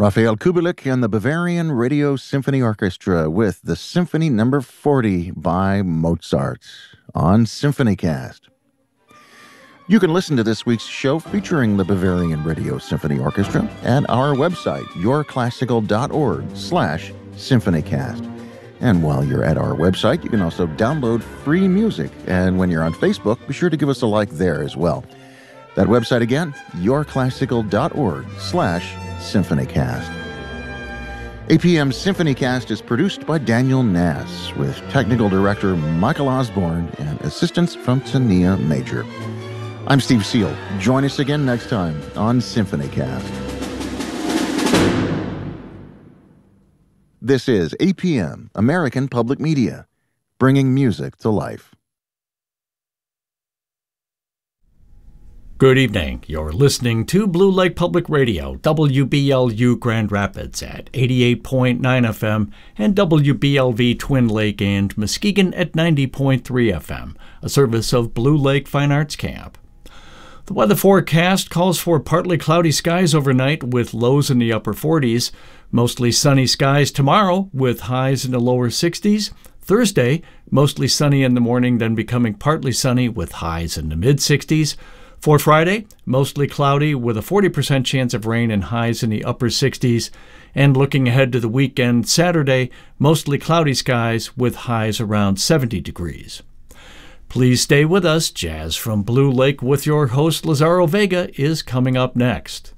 Raphael Kubelik and the Bavarian Radio Symphony Orchestra with the Symphony No. 40 by Mozart on SymphonyCast. You can listen to this week's show featuring the Bavarian Radio Symphony Orchestra at our website, yourclassical.org/symphonycast. And while you're at our website, you can also download free music. And when you're on Facebook, be sure to give us a like there as well. That website again, yourclassical.org/symphonycast. APM SymphonyCast is produced by Daniel Nass with technical director Michael Osborne and assistance from Tania Major. I'm Steve Seal. Join us again next time on SymphonyCast. This is APM, American Public Media, bringing music to life. Good evening. You're listening to Blue Lake Public Radio, WBLU Grand Rapids at 88.9 FM and WBLV Twin Lake and Muskegon at 90.3 FM, a service of Blue Lake Fine Arts Camp. The weather forecast calls for partly cloudy skies overnight with lows in the upper 40s, mostly sunny skies tomorrow with highs in the lower 60s. Thursday, mostly sunny in the morning, then becoming partly sunny with highs in the mid-60s. For Friday, mostly cloudy with a 40% chance of rain and highs in the upper 60s. And looking ahead to the weekend, Saturday, mostly cloudy skies with highs around 70 degrees. Please stay with us. Jazz from Blue Lake with your host Lazaro Vega is coming up next.